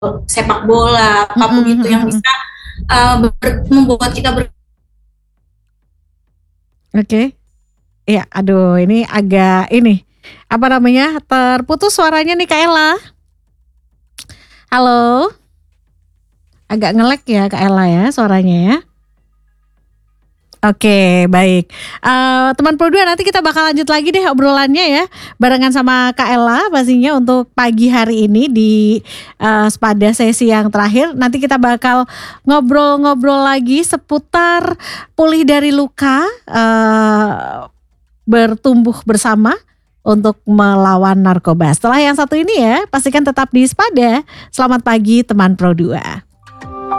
sepak bola, apapun itu yang bisa membuat kita Oke. Iya, aduh ini agak apa namanya, terputus suaranya nih Kak Ella. Halo. Agak nge-lag ya Kak Ella ya suaranya ya. Oke, baik. Teman Pro 2, nanti kita bakal lanjut lagi deh obrolannya ya, barengan sama Kak Ella pastinya untuk pagi hari ini di pada sesi yang terakhir. Nanti kita bakal ngobrol-ngobrol lagi seputar pulih dari luka, bertumbuh bersama untuk melawan narkoba. Setelah yang satu ini ya, pastikan tetap di Spada. Selamat pagi teman Pro 2.